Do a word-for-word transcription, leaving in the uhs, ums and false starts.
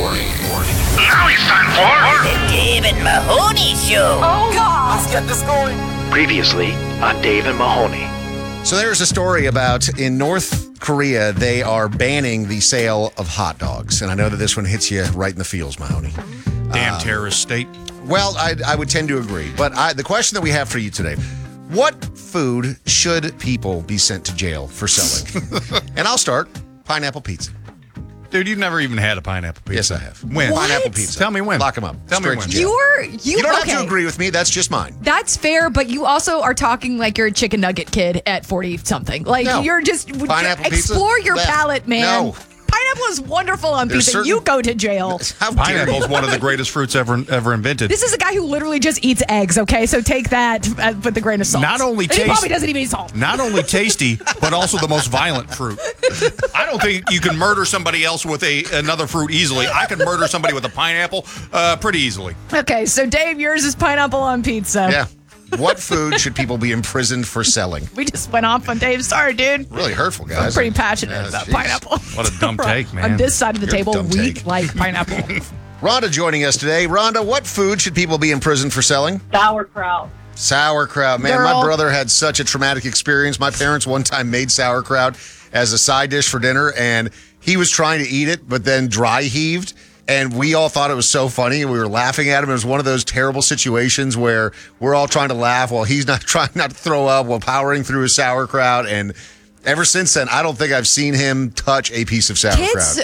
Warning. Warning. Now it's time for The Dave and Mahoney Show. Oh, God. Let's get this going. Previously on Dave and Mahoney. So there's a story about in North Korea, they are banning the sale of hot dogs. And I know that this one hits you right in the feels, Mahoney. Damn Um, terrorist state. Well, I, I would tend to agree. But I, the question that we have for you today, what food should people be sent to jail for selling? And I'll start, pineapple pizza. Dude, you've never even had a pineapple pizza. Yes, I have. When? What? Pineapple pizza. Tell me when. Lock them up. Tell me Straight when. to jail. You're, you, You don't okay. have to agree with me. That's just mine. That's fair, but you also are talking like you're a chicken nugget kid at forty something. Like No. you're just Pineapple pizza? explore your Blech. palate, man. No. Pineapple is wonderful on There's pizza. certain- You go to jail. How dare Pineapple's you? one of the greatest fruits ever ever invented. This is a guy who literally just eats eggs, okay? So take that uh, with a grain of salt. Not only And he taste- probably doesn't even eat salt. Not only tasty, but also the most violent fruit. I don't think you can murder somebody else with a another fruit easily. I can murder somebody with a pineapple uh, pretty easily. Okay, so Dave, yours is pineapple on pizza. Yeah. What food should people be imprisoned for selling? We just went off on Dave. Sorry, dude. Really hurtful, guys. I'm pretty passionate Yeah, about jeez. pineapple. What a dumb take, man. On this side of the You're a table, dumb we take. like pineapple. Rhonda joining us today. Rhonda, what food should people be in prison for selling? Sauerkraut. Sauerkraut. Man, Girl. my brother had such a traumatic experience. My parents one time made sauerkraut as a side dish for dinner, and he was trying to eat it, but then dry heaved. And we all thought it was so funny, and we were laughing at him. It was one of those terrible situations where we're all trying to laugh while he's not trying not to throw up while powering through his sauerkraut. And ever since then, I don't think I've seen him touch a piece of sauerkraut. Kids